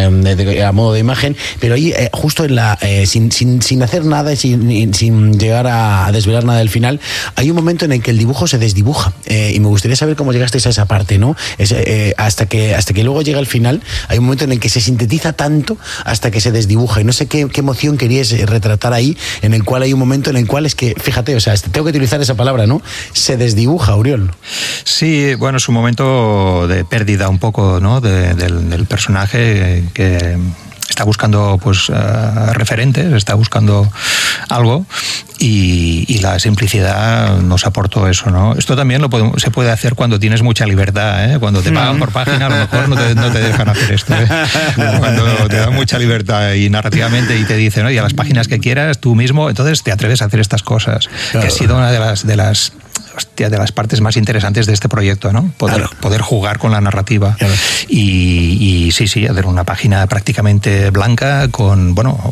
a modo de imagen, pero ahí justo en sin hacer nada y sin llegar a desvelar nada del final, hay un momento en el que el dibujo se desdibuja, y me gustaría saber cómo llegasteis a esa parte, ¿no? Hasta que luego llega el final, hay un momento en el que se sintetiza tanto hasta que se desdibuja, y no sé qué emoción queríais retratar ahí, en el cual hay un momento en el cual es que, fíjate, o sea, tengo que utilizar esa palabra, ¿no? Se desdibuja, Oriol. Sí, bueno, es un momento de pérdida un poco, ¿no? del personaje que está buscando pues referentes, está buscando algo, y la simplicidad nos aportó eso, ¿no? Esto también se puede hacer cuando tienes mucha libertad, ¿eh? Cuando te pagan por página, a lo mejor no te dejan hacer esto, ¿eh? Cuando te dan mucha libertad y narrativamente y te dicen, oye, a las páginas que quieras tú mismo, entonces te atreves a hacer estas cosas. Claro. Que ha sido una de las partes más interesantes de este proyecto, ¿no? Poder jugar con la narrativa. Claro. Y sí, hacer una página prácticamente blanca con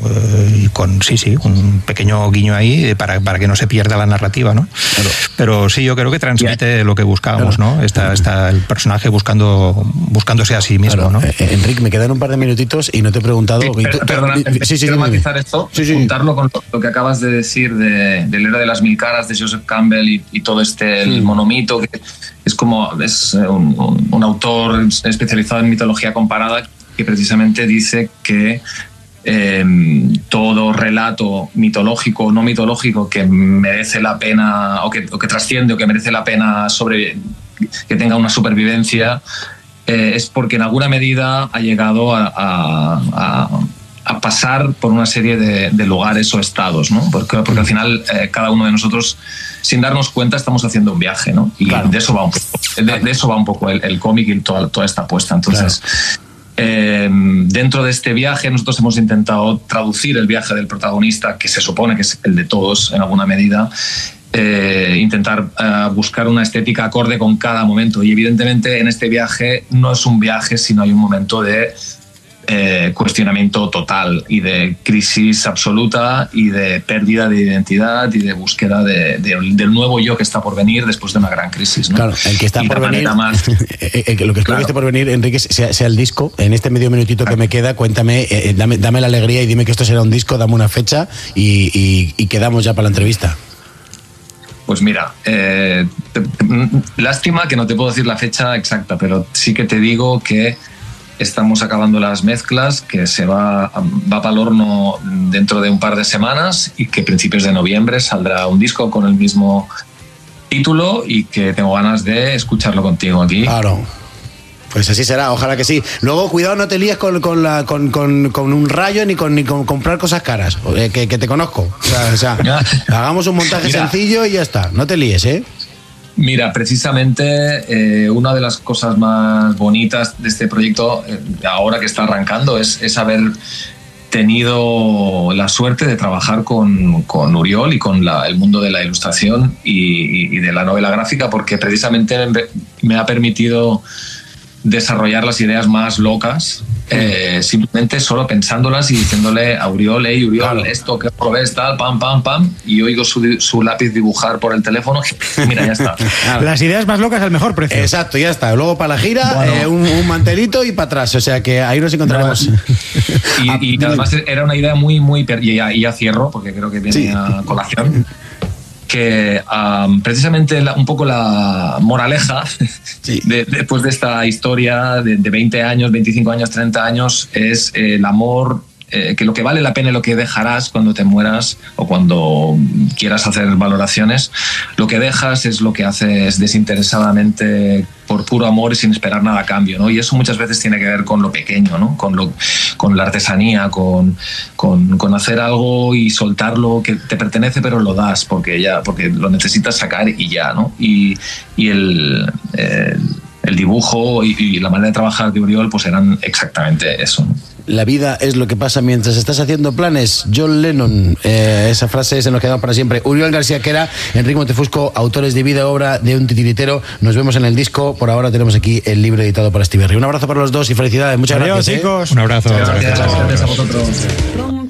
un pequeño guiño ahí para que no se pierda la narrativa, ¿no? Claro. Pero sí, yo creo que transmite lo que buscábamos, claro. ¿no? Está el personaje buscándose a sí mismo, ¿no? Enrique, me quedan un par de minutitos y no te he preguntado. Perdona, quiero matizar esto, juntarlo con lo que acabas de decir del héroe de las mil caras de Joseph Campbell y todo el monomito, que es un autor especializado en mitología comparada, que precisamente dice que todo relato mitológico o no mitológico que merece la pena o que trasciende o que merece la pena que tenga una supervivencia es porque en alguna medida ha llegado a pasar por una serie de lugares o estados, ¿no? Porque al final cada uno de nosotros, sin darnos cuenta, estamos haciendo un viaje, ¿no? Y claro. de eso va un poco el cómic y toda esta apuesta. Entonces, dentro de este viaje nosotros hemos intentado traducir el viaje del protagonista, que se supone que es el de todos en alguna medida, intentar buscar una estética acorde con cada momento. Y evidentemente en este viaje no es un viaje, sino hay un momento de cuestionamiento total y de crisis absoluta y de pérdida de identidad y de búsqueda del nuevo yo que está por venir después de una gran crisis, ¿no? Claro, el que está por venir, lo que creo que esté por venir, Enrique, sea el disco. En este medio minutito que me queda, cuéntame, dame la alegría y dime que esto será un disco, dame una fecha y quedamos ya para la entrevista. Pues mira, lástima que no te puedo decir la fecha exacta, pero sí que te digo que estamos acabando las mezclas, que se va para el horno dentro de un par de semanas y que a principios de noviembre saldrá un disco con el mismo título y que tengo ganas de escucharlo contigo aquí. Claro. Pues así será, ojalá que sí. Luego, cuidado, no te líes con un rayo ni con comprar cosas caras, que te conozco. O sea, hagamos un montaje sencillo y ya está. No te líes, ¿eh? Mira, precisamente una de las cosas más bonitas de este proyecto, ahora que está arrancando, es haber tenido la suerte de trabajar con Oriol y con el mundo de la ilustración y de la novela gráfica, porque precisamente me ha permitido desarrollar las ideas más locas, simplemente solo pensándolas y diciéndole a Oriol, hey Oriol, claro, esto que lo ves, tal, pam, pam, pam, y oigo su lápiz dibujar por el teléfono, mira, ya está. Las ideas más locas al mejor precio. Exacto, ya está. Luego para la gira, bueno, un mantelito y para atrás, o sea que ahí nos encontraremos. Y además era una idea muy, muy... Y ya cierro, porque creo que viene a colación. Que precisamente un poco la moraleja después de esta historia de 20 años, 25 años, 30 años es el amor, que lo que vale la pena y lo que dejarás cuando te mueras o cuando quieras hacer valoraciones, lo que dejas es lo que haces desinteresadamente por puro amor y sin esperar nada a cambio, ¿no? Y eso muchas veces tiene que ver con lo pequeño, ¿no? Con la artesanía, con hacer algo y soltarlo que te pertenece pero lo das porque lo necesitas sacar y ya, ¿no? Y el dibujo y la manera de trabajar de Oriol pues eran exactamente eso, ¿no? La vida es lo que pasa mientras estás haciendo planes. John Lennon, esa frase se nos queda para siempre. Oriol García Quera, Enrique Montefusco, autores de vida y obra de un titiritero. Nos vemos en el disco. Por ahora tenemos aquí el libro editado por Astiberri. Un abrazo para los dos y felicidades. Muchas gracias, chicos. Un abrazo. Gracias a vosotros.